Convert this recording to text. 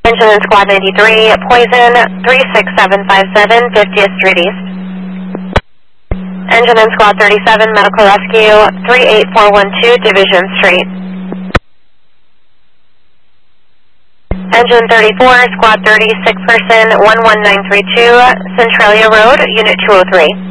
Engine in Squad 93, Poison 36757, 50th Street East. Engine in Squad 37, Medical Rescue 38412, Division Street. Engine 34, Squad 30, sick person 11932, Centralia Road, Unit 203.